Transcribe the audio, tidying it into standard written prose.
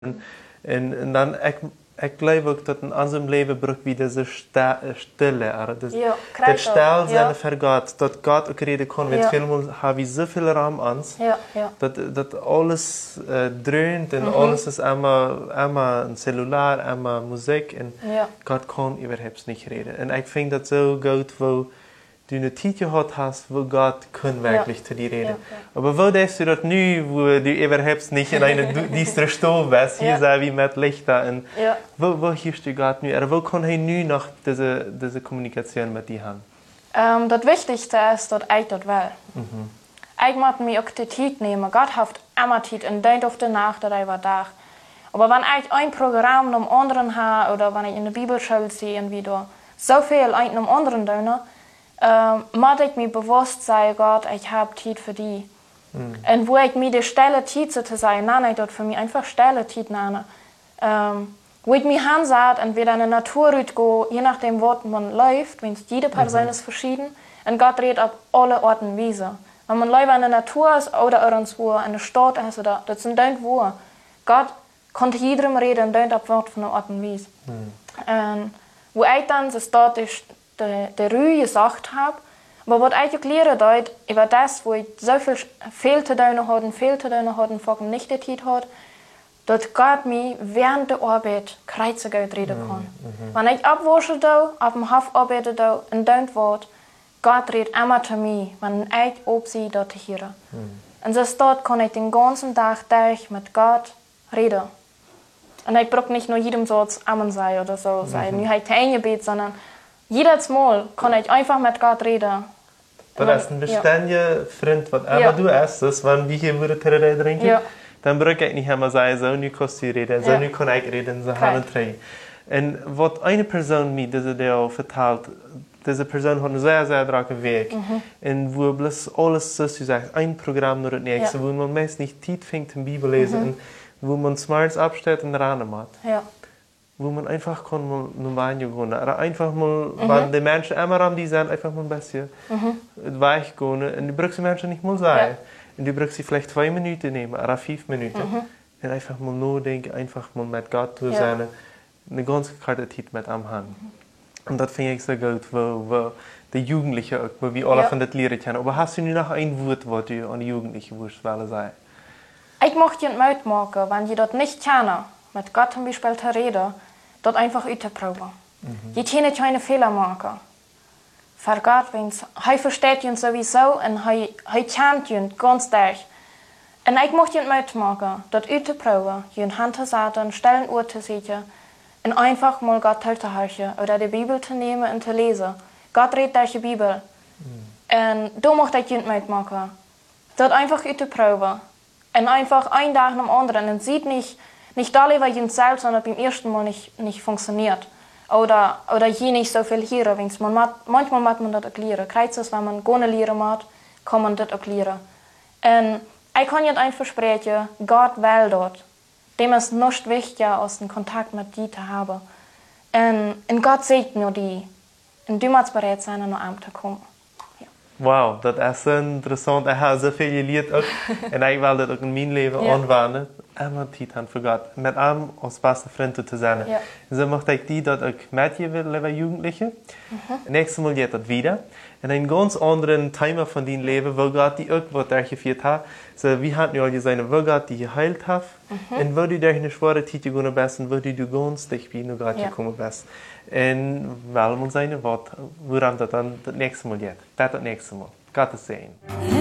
En dan, ik geloof ook dat in unserem Leben braucht wieder diese Stille. Das Still sein für Gott, dass Gott auch reden kann. Mit vielmal haben wir so viel Raum an uns, dass alles dröhnt und alles ist einmal ein Cellular, einmal Musik und Gott kann überhaupt nicht reden. Und ich finde das so gut, wo du eine Zeit hast, wo Gott kann wirklich zu dir reden. Aber wo denkst du das nu, wo du überhaupt nicht in einer düsteren Stube bist, hier sei wie mit Lichter, und wo hörst du Gott nu? Oder wo kann er nu noch diese Kommunikation mit dir haben? Das Wichtigste ist, dass ich das will. Ich muss mir auch die Zeit nehmen. Gott hat immer Zeit und nicht auf die Nacht, dass ich war da. Aber wenn ich ein Programm am anderen habe, oder wenn ich in der Bibelschule sehe, und wieder so viel ein am anderen tun, muss ich mir bewusst sein, Gott, ich habe Zeit für die. Und wo ich mir die Stelle Zeit zu sein, nenne ich dort für mich einfach Stelle Zeit nenne. Wo ich mich hinsage und wieder in die Natur gehe, je nachdem, wo man läuft, wenn jede Person ist verschieden, und Gott redet auf alle Orten und Weise. Wenn man lieber in der Natur ist oder irgendwo in der Stadt ist, oder das sind wo. Gott konnte jedem reden und nicht auf Wort von der Ort und Weise. Wo ich dann das dort ist, die Ruhe gesagt habe, aber was ich auch lernen dort, über das, wo ich so viel zu tun hatte, vor nicht die Zeit hat, dass Gott mir während der Arbeit kreuzigeld reden kann. Wenn ich abwasche, auf dem Hof arbeite und don't Wort, Gott redet immer zu mir, wenn ich obsehe, dort hier. Und so dort kann ich den ganzen Tag durch mit Gott reden. Und ich brauche nicht nur jedem Satz Amen sein oder so sein, nur halt ein Gebet, sondern jedes Mal kann ich einfach mit Gott reden. Das ist ein beständiger Freund, was immer du hast, wenn wir hier Tee trinken, dann brauche ich nicht immer sagen, so nu kannst du reden, so nu kann ich reden, so haben wir drei. Und was eine Person mir diese dir vertelt, diese Person hat einen sehr, sehr starken Weg. Und wo bloß alles, so du sagst, ein Programm nur das nächste, wo man meist nicht Zeit fängt, die Bibel lesen, und wo man smarts abstellt und ran macht. Wo man einfach kann mal eine Wein gehen. Oder einfach mal, wenn die Menschen immer am die sind, einfach mal ein bisschen weich gehen. Und du brauchst die Menschen nicht mal sein. Und du brauchst sie vielleicht 2 Minuten nehmen, oder 5 Minuten. Und einfach mal nachdenken, einfach mal mit Gott zu sein. Eine ganz kurze Zeit mit am haben. Und das finde ich so gut, wo die Jugendlichen, wo wir alle von das lernen können. Aber hast du noch ein Wort, was du an die Jugendlichen wollen sagen? Ich möchte ihn mitmachen, wenn sie das nicht kennen, mit Gott zum Beispiel zu reden, dort einfach auszuprobieren. Je können keine Fehler machen. Für Gott, er versteht ihn sowieso und er kennt ihn ganz durch. Und ich möchte ihn mitmachen, dort auszuprobieren, ihn hinzusetzen, Stellen zu sehen und einfach mal Gott zu hören oder die Bibel zu nehmen und zu lesen. Gott redet durch die Bibel. Und da möchte ich ihn mitmachen. Dort einfach auszuprobieren. Und einfach ein Tag nach dem anderen. Und sieht nicht alle, weil ich selbst, sondern beim ersten Mal nicht funktioniert. Oder je nicht so viel lernen. Manchmal muss man das auch lernen. Kreuz ist, wenn man gar nicht lernen muss, kann man das auch lernen. Und ich kann jetzt einfach versprechen, Gott will dort. Dem ist nicht wichtiger, als einen Kontakt mit dir zu haben. Und Gott sieht nur die. Und du musst bereit sein, nach ihm zu kommen. Wow, das ist so interessant. Ich habe so viel gelernt auch. Und ich will das auch in meinem Leben anwenden. Immer Zeit haben für Gott. Mit ihm als beste Freund zu sein. Und so möchte ich die das auch mitgeben, liebe Jugendliche. Nächstes Mal geht das wieder. In einem ganz anderen Thema von deinem Leben, wo Gott die auch was durchgeführt hat. So, wie hat ja gesagt, wo Gott die geheilt hat. Und wo du durch eine schwere Zeit gegangen bist und wo du ganz dicht bei Gott gekommen bist. Und weil man seine Worte, woran das dann das nächste Mal geht. Das nächste Mal. Gottes Segen.